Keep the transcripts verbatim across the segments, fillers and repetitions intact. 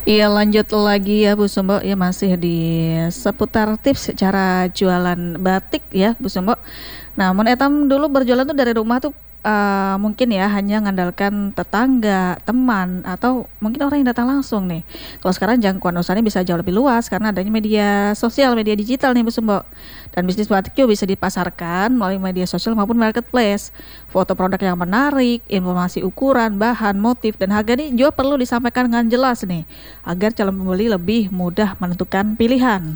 Iya, lanjut lagi ya Bu Sumbo, ya masih di seputar tips cara jualan batik ya Bu Sumbo. Namun etam dulu berjualan tuh dari rumah tuh eh, mungkin ya hanya mengandalkan tetangga, teman atau mungkin orang yang datang langsung nih. Kalau sekarang jangkauan usahanya bisa jauh lebih luas karena adanya media sosial, media digital nih Bu Sumbo. Dan bisnis batik juga bisa dipasarkan melalui media sosial maupun marketplace. Foto produk yang menarik, informasi ukuran, bahan, motif, dan harga nih juga perlu disampaikan dengan jelas nih agar calon pembeli lebih mudah menentukan pilihan.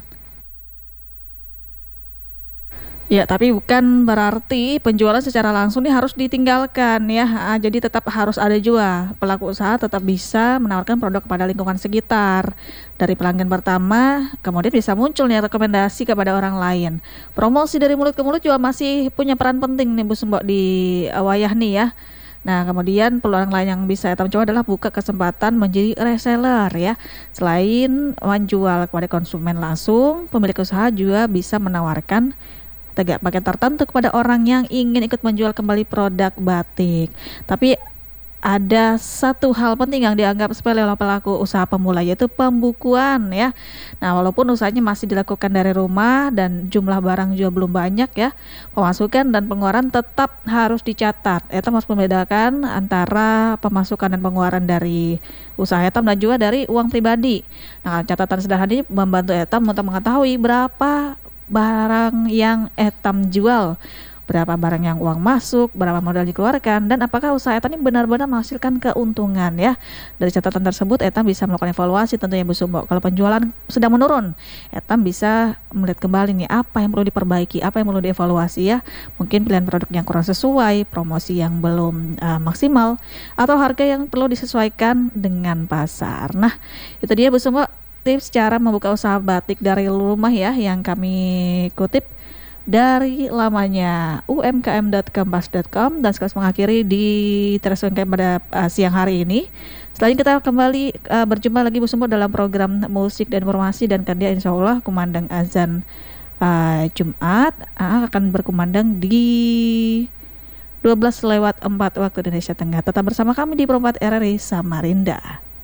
Ya, tapi bukan berarti penjualan secara langsung nih harus ditinggalkan ya. Ah, jadi tetap harus ada juga. Pelaku usaha tetap bisa menawarkan produk kepada lingkungan sekitar. Dari pelanggan pertama, kemudian bisa muncul nih rekomendasi kepada orang lain. Promosi dari mulut ke mulut juga masih punya peran penting nih Bu Sembok di eh, wayah nih ya. Nah, kemudian peluang lain yang bisa kita coba adalah buka kesempatan menjadi reseller ya. Selain menjual kepada konsumen langsung, pemilik usaha juga bisa menawarkan tegak paket tertentu kepada orang yang ingin ikut menjual kembali produk batik. Tapi ada satu hal penting yang dianggap sepele oleh pelaku usaha pemula yaitu pembukuan ya. Nah, walaupun usahanya masih dilakukan dari rumah dan jumlah barang juga belum banyak ya, pemasukan dan pengeluaran tetap harus dicatat. Eta harus membedakan antara pemasukan dan pengeluaran dari usaha Etam dan juga dari uang pribadi. Nah, catatan sederhana ini membantu Etam untuk mengetahui berapa barang yang Etam jual, berapa barang yang uang masuk, berapa modal dikeluarkan, dan apakah usaha Etam ini benar-benar menghasilkan keuntungan ya. Dari catatan tersebut, Etam bisa melakukan evaluasi tentunya Bu Sumbo. Kalau penjualan sedang menurun, Etam bisa melihat kembali nih apa yang perlu diperbaiki, apa yang perlu dievaluasi ya. Mungkin pilihan produk yang kurang sesuai, promosi yang belum uh, maksimal, atau harga yang perlu disesuaikan dengan pasar. Nah, itu dia Bu Sumbo tips cara membuka usaha batik dari rumah ya yang kami kutip dari lamanya u m k m dot kompas dot com dan sekaligus mengakhiri di teras pada uh, siang hari ini. Selanjutnya kita kembali uh, berjumpa lagi Bu Sumbo dalam program musik dan informasi dan kan dia insya Allah kumandang azan uh, Jumat uh, akan berkumandang di dua belas lewat empat waktu Indonesia Tengah. Tetap bersama kami di Perempat R R I Samarinda.